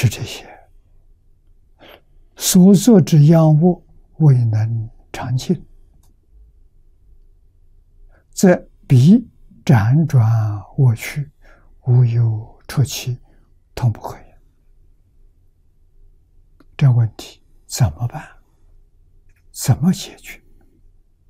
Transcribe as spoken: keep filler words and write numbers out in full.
是这些。所作之殃恶，未能常尽，则彼辗转我去，无有出期，痛不可言。这问题怎么办？怎么解决？